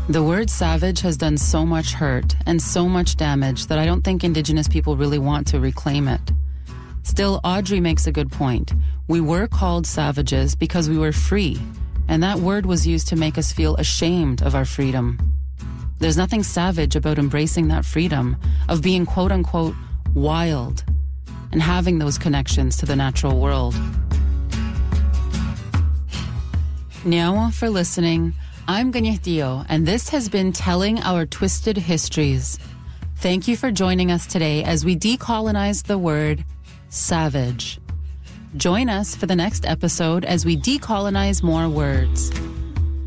The word savage has done so much hurt and so much damage that I don't think Indigenous people really want to reclaim it. Still, Audrey makes a good point. We were called savages because we were free, and that word was used to make us feel ashamed of our freedom. There's nothing savage about embracing that freedom, of being quote-unquote wild, and having those connections to the natural world. Niawa for listening. I'm Ganyetio, and this has been Telling Our Twisted Histories. Thank you for joining us today as we decolonize the word savage. Join us for the next episode as we decolonize more words.